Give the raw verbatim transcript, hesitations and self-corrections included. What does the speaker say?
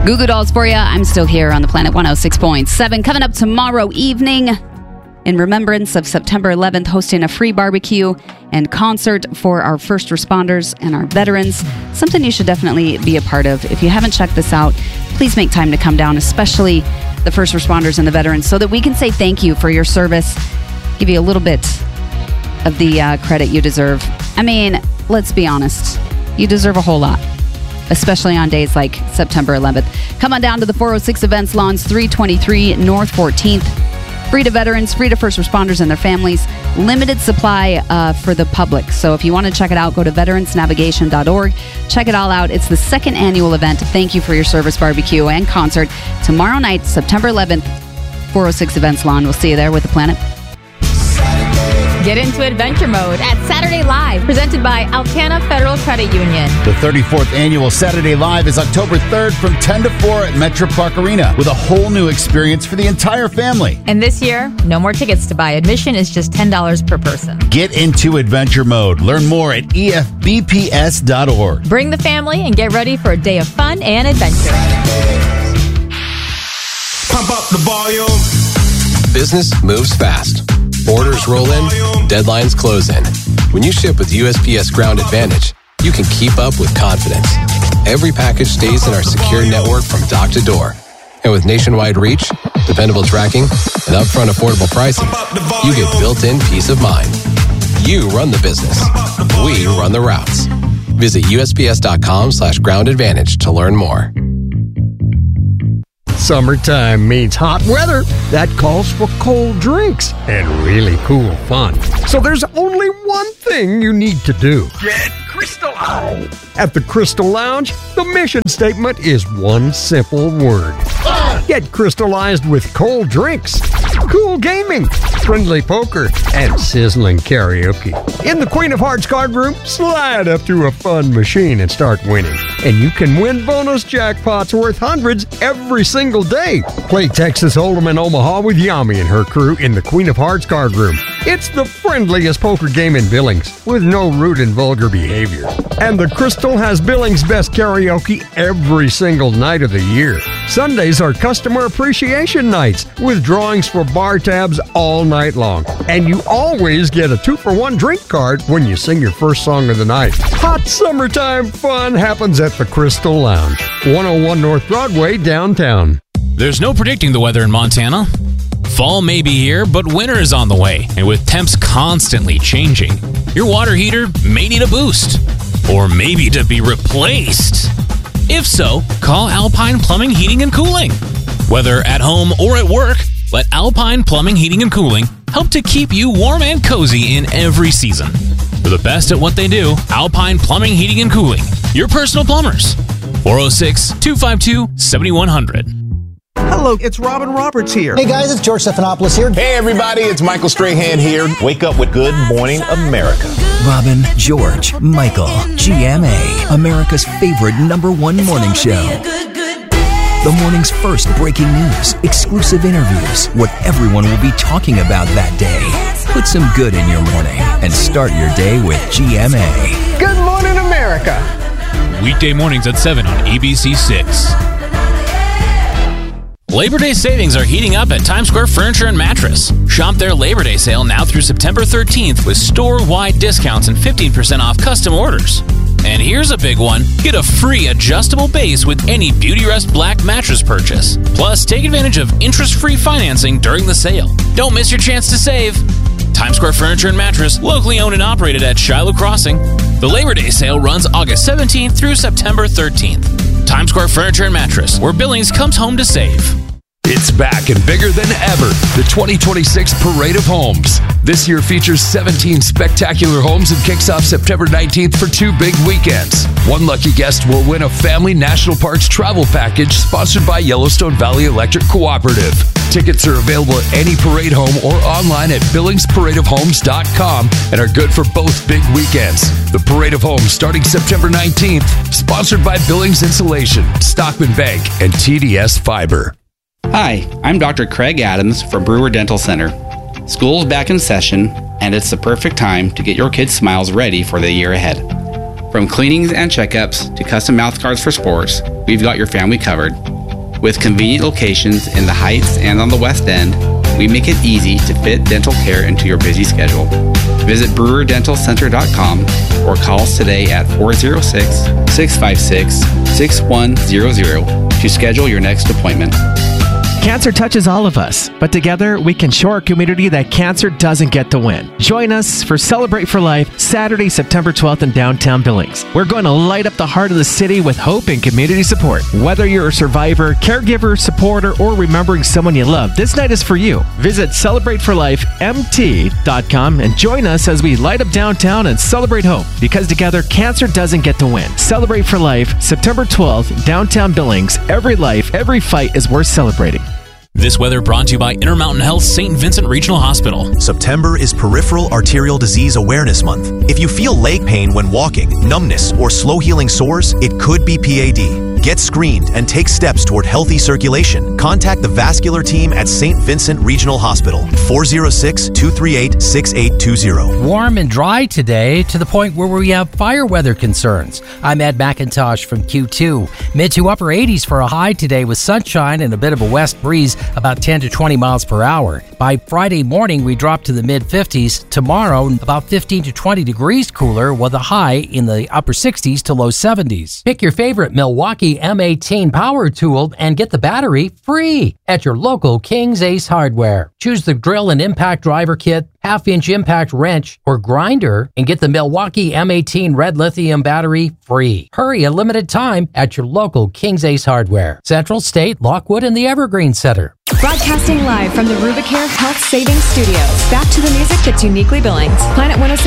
Goo Goo Dolls for you. I'm still here on the Planet one oh six point seven. Coming up tomorrow evening, in remembrance of September eleventh, hosting a free barbecue and concert for our first responders and our veterans. Something you should definitely be a part of. If you haven't checked this out, please make time to come down, especially the first responders and the veterans, so that we can say thank you for your service, give you a little bit of the uh, credit you deserve. I mean, let's be honest. You deserve a whole lot, especially on days like September eleventh. Come on down to the four oh six Events Lawns, three twenty-three North fourteenth. Free to veterans, free to first responders and their families. Limited supply uh, for the public. So if you want to check it out, go to veterans navigation dot org. Check it all out. It's the second annual event. Thank you for your service barbecue and concert tomorrow night, September eleventh, four oh six Events Lawn. We'll see you there with the Planet. Get into adventure mode at Saturday Live, presented by Alcana Federal Credit Union. The thirty-fourth annual Saturday Live is October third from ten to four at Metro Park Arena, with a whole new experience for the entire family. And this year, no more tickets to buy. Admission is just ten dollars per person. Get into adventure mode. Learn more at E F B P S dot org. Bring the family and get ready for a day of fun and adventure. Pump up the volume. Business moves fast. Orders roll in, deadlines close in. When you ship with U S P S Ground Advantage, you can keep up with confidence. Every package stays in our secure network from dock to door. And with nationwide reach, dependable tracking, and upfront affordable pricing, you get built-in peace of mind. You run the business. We run the routes. Visit U S P S dot com slash ground advantage to learn more. Summertime means hot weather. That calls for cold drinks and really cool fun. So there's only one thing you need to do. Get crystallized. At the Crystal Lounge, the mission statement is one simple word. Get crystallized with cold drinks, cool gaming, friendly poker, and sizzling karaoke. In the Queen of Hearts card room, slide up to a fun machine and start winning. And you can win bonus jackpots worth hundreds every single day. Play Texas Hold'em in Omaha with Yami and her crew in the Queen of Hearts card room. It's the friendliest poker game in Billings, with no rude and vulgar behavior. And the Crystal has Billings' best karaoke every single night of the year. Sundays are customer appreciation nights, with drawings for bar tabs all night long. And you always get a two-for-one drink card when you sing your first song of the night. Hot summertime fun happens at the Crystal Lounge, one oh one North Broadway, downtown. There's no predicting the weather in Montana. Fall may be here, but winter is on the way, and with temps constantly changing, your water heater may need a boost, or maybe to be replaced. If so, call Alpine Plumbing, Heating, and Cooling. Whether at home or at work, let Alpine Plumbing, Heating, and Cooling help to keep you warm and cozy in every season. For the best at what they do, Alpine Plumbing, Heating, and Cooling, your personal plumbers. four oh six, two five two, seven one zero zero. Hello, it's Robin Roberts here. Hey guys, it's George Stephanopoulos here. Hey everybody, it's Michael Strahan here. Wake up with Good Morning America. Robin, George, Michael, G M A, America's favorite number one morning show. The morning's first breaking news, exclusive interviews, what everyone will be talking about that day. Put some good in your morning and start your day with G M A. Good Morning America. Weekday mornings at seven on A B C six. Labor Day savings are heating up at Times Square Furniture and Mattress. Shop their Labor Day sale now through September thirteenth with store-wide discounts and fifteen percent off custom orders. And here's a big one. Get a free adjustable base with any Beautyrest Black mattress purchase. Plus, take advantage of interest-free financing during the sale. Don't miss your chance to save. Times Square Furniture and Mattress, locally owned and operated at Shiloh Crossing. The Labor Day sale runs August seventeenth through September thirteenth. Times Square Furniture and Mattress, where Billings comes home to save. It's back and bigger than ever. The twenty twenty-six Parade of Homes. This year features seventeen spectacular homes and kicks off September nineteenth for two big weekends. One lucky guest will win a Family National Parks travel package sponsored by Yellowstone Valley Electric Cooperative. Tickets are available at any parade home or online at billings parade of homes dot com and are good for both big weekends. The Parade of Homes starting September nineteenth, sponsored by Billings Insulation, Stockman Bank, and T D S Fiber. Hi, I'm Doctor Craig Adams from Brewer Dental Center. School's back in session, and it's the perfect time to get your kids' smiles ready for the year ahead. From cleanings and checkups to custom mouth guards for sports, we've got your family covered. With convenient locations in the Heights and on the West End, we make it easy to fit dental care into your busy schedule. Visit brewer dental center dot com or call us today at four oh six, six five six, six one zero zero to schedule your next appointment. Cancer touches all of us, but together we can show our community that cancer doesn't get to win. Join us for Celebrate for Life, Saturday, September twelfth in downtown Billings. We're going to light up the heart of the city with hope and community support. Whether you're a survivor, caregiver, supporter, or remembering someone you love, this night is for you. Visit celebrate for life m t dot com and join us as we light up downtown and celebrate hope, because together cancer doesn't get to win. Celebrate for Life, September twelfth, downtown Billings. Every life, every fight is worth celebrating. This weather brought to you by Intermountain Health Saint Vincent Regional Hospital. September is Peripheral Arterial Disease Awareness Month. If you feel leg pain when walking, numbness, or slow healing sores, it could be P A D. Get screened and take steps toward healthy circulation. Contact the vascular team at Saint Vincent Regional Hospital, four oh six, two three eight, six eight two zero. Warm and dry today to the point where we have fire weather concerns. I'm Ed McIntosh from Q two. Mid to upper eighties for a high today with sunshine and a bit of a west breeze, about ten to twenty miles per hour. By Friday morning, we drop to the mid fifties. Tomorrow, about fifteen to twenty degrees cooler with a high in the upper sixties to low seventies. Pick your favorite Milwaukee M eighteen power tool and get the battery free at your local King's Ace Hardware. Choose the drill and impact driver kit, half-inch impact wrench, or grinder, and get the Milwaukee M eighteen red lithium battery free. Hurry, a limited time at your local King's Ace Hardware. Central State, Lockwood, and the Evergreen Center. Broadcasting live from the Rubicare Health Savings Studios. Back to the music that's uniquely Billings. Planet one oh six